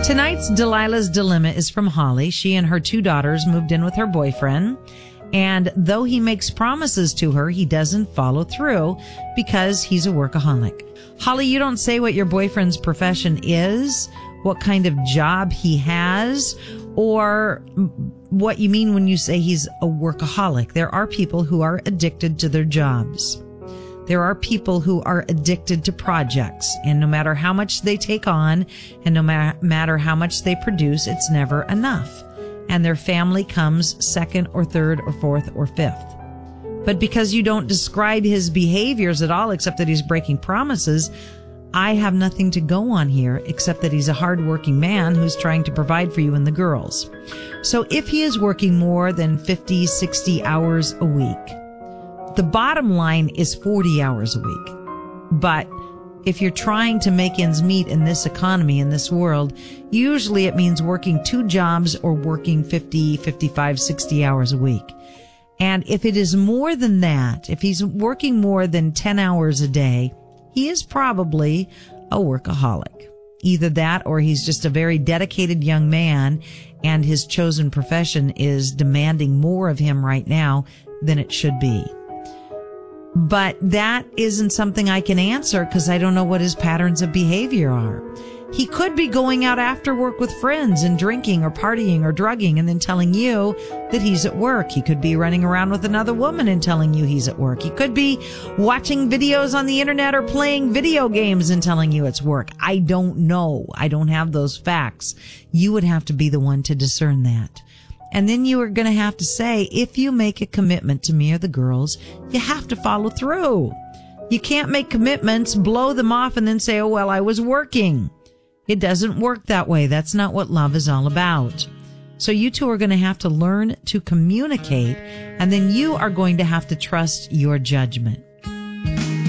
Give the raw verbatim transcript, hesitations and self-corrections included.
Tonight's Delilah's Dilemma is from Holly. She and her two daughters moved in with her boyfriend. And though he makes promises to her, he doesn't follow through because he's a workaholic. Holly, you don't say what your boyfriend's profession is, what kind of job he has, or what you mean when you say he's a workaholic. There are people who are addicted to their jobs. There are people who are addicted to projects, and no matter how much they take on and no ma- matter how much they produce, it's never enough. And their family comes second or third or fourth or fifth. But because you don't describe his behaviors at all, except that he's breaking promises, I have nothing to go on here except that he's a hardworking man who's trying to provide for you and the girls. So if he is working more than fifty, sixty hours a week, the bottom line is forty hours a week. But if you're trying to make ends meet in this economy, in this world, usually it means working two jobs or working fifty, fifty-five, sixty hours a week. And if it is more than that, if he's working more than ten hours a day, he is probably a workaholic. Either that or he's just a very dedicated young man and his chosen profession is demanding more of him right now than it should be. But that isn't something I can answer because I don't know what his patterns of behavior are. He could be going out after work with friends and drinking or partying or drugging and then telling you that he's at work. He could be running around with another woman and telling you he's at work. He could be watching videos on the internet or playing video games and telling you it's work. I don't know. I don't have those facts. You would have to be the one to discern that. And then you are going to have to say, if you make a commitment to me or the girls, you have to follow through. You can't make commitments, blow them off, and then say, oh, well, I was working. It doesn't work that way. That's not what love is all about. So you two are going to have to learn to communicate, and then you are going to have to trust your judgment.